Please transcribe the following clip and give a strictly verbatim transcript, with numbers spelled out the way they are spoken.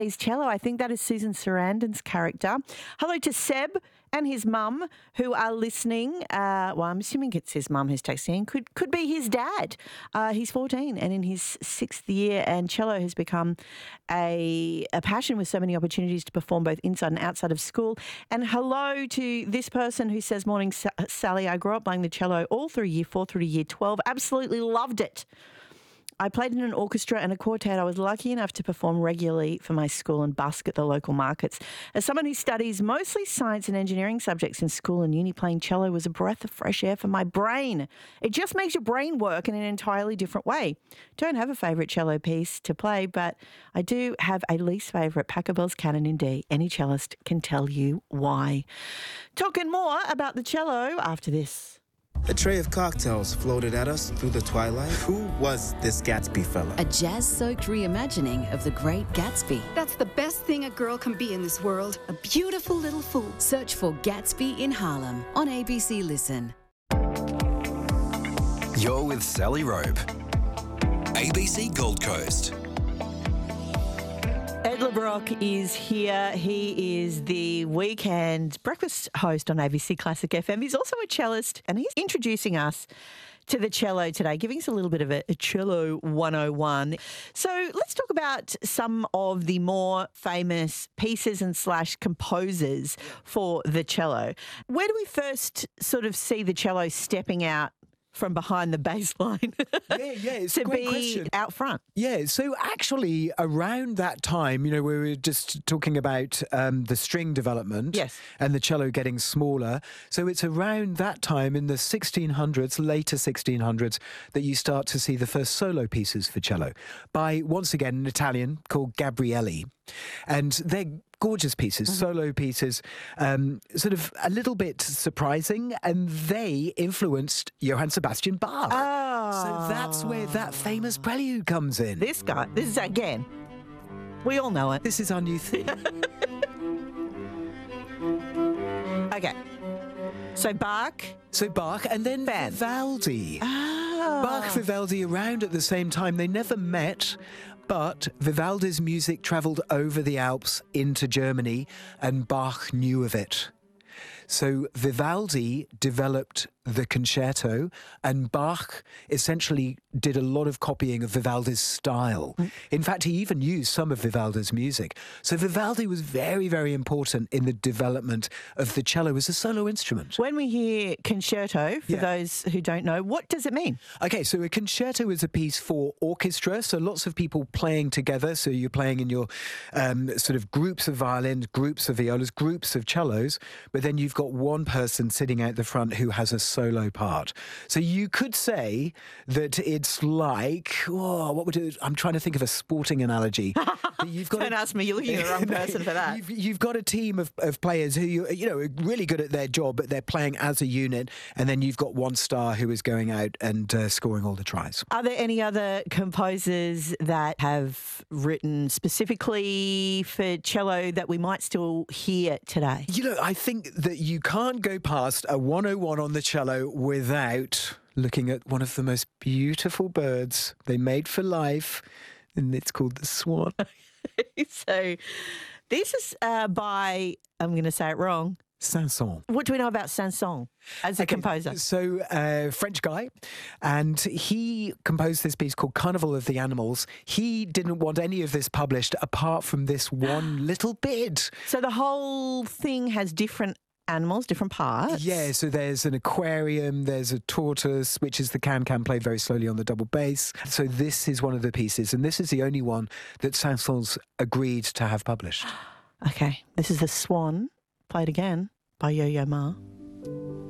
His cello, I think that is Susan Sarandon's character. Hello to Seb and his mum who are listening. Uh, well, I'm assuming it's his mum who's texting. Could could be his dad. Uh, he's fourteen and in his sixth year, and cello has become a, a passion with so many opportunities to perform both inside and outside of school. And hello to this person who says, morning, Sally, I grew up playing the cello all through year four through to year twelve. Absolutely loved it. I played in an orchestra and a quartet. I was lucky enough to perform regularly for my school and busk at the local markets. As someone who studies mostly science and engineering subjects in school and uni, playing cello was a breath of fresh air for my brain. It just makes your brain work in an entirely different way. Don't have a favourite cello piece to play, but I do have a least favourite, Pachelbel's Canon in D. Any cellist can tell you why. Talking more about the cello after this. A tray of cocktails floated at us through the twilight. Who was this Gatsby fella? A jazz-soaked reimagining of The Great Gatsby. That's the best thing a girl can be in this world. A beautiful little fool. Search for Gatsby in Harlem on A B C Listen. You're with Sally Robe. A B C Gold Coast. Ed LeBrock is here. He is the weekend breakfast host on A B C Classic F M. He's also a cellist, and he's introducing us to the cello today, giving us a little bit of a, a cello one oh one. So let's talk about some of the more famous pieces and slash composers for the cello. Where do we first sort of see the cello stepping out from behind the bass line yeah, yeah, it's to a great be question. out front? Yeah, so actually around that time, you know, we were just talking about um, the string development yes. and the cello getting smaller. So it's around that time in the sixteen hundreds, later sixteen hundreds, that you start to see the first solo pieces for cello by, once again, an Italian called Gabrielli. And they're gorgeous pieces, mm-hmm. solo pieces, um, sort of a little bit surprising, and they influenced Johann Sebastian Bach. Oh. So that's where that famous prelude comes in. This guy, this is, again, we all know it. This is our new thing. Okay. So Bach. So Bach, and then Band. Vivaldi. Oh. Bach, Vivaldi around at the same time. They never met, but Vivaldi's music travelled over the Alps into Germany, and Bach knew of it. So Vivaldi developed the concerto, and Bach essentially did a lot of copying of Vivaldi's style. Mm. In fact, he even used some of Vivaldi's music. So Vivaldi was very, very important in the development of the cello as a solo instrument. When we hear concerto, for yeah. those who don't know, what does it mean? Okay, so a concerto is a piece for orchestra, so lots of people playing together. So you're playing in your um, sort of groups of violins, groups of violas, groups of cellos, but then you've got one person sitting out the front who has a solo part. So you could say that it's like, oh, what would it, I'm trying to think of a sporting analogy. You've got Don't a, ask me, you're looking at the wrong person for that. You've, you've got a team of, of players who you, you know are really good at their job, but they're playing as a unit, and then you've got one star who is going out and uh, scoring all the tries. Are there any other composers that have written specifically for cello that we might still hear today? You know, I think that you can't go past a one oh one on the cello without looking at one of the most beautiful birds they made for life, and it's called the swan. So this is uh, by, I'm going to say it wrong, Saint-Saëns. What do we know about Saint-Saëns as a okay, composer? So, uh, French guy, and he composed this piece called Carnival of the Animals. He didn't want any of this published apart from this one little bit. So the whole thing has different animals, different parts? Yeah, so there's an aquarium, there's a tortoise, which is the can-can played very slowly on the double bass. So this is one of the pieces, and this is the only one that Saint-Saëns agreed to have published. Okay, this is the Swan, played again by Yo-Yo Ma.